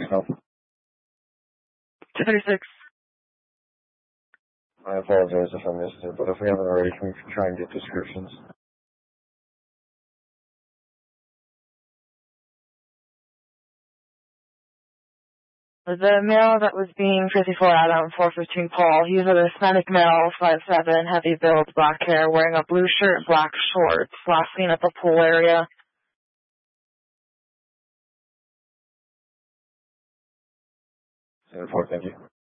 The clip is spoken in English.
help? 236. I apologize if I missed it, but if we haven't already, can we try and get descriptions? The male that was being 54 Adam, 415 Paul, he's a Hispanic male, 5'7", heavy build, black hair, wearing a blue shirt, black shorts, last seen at the pool area. 4, thank you.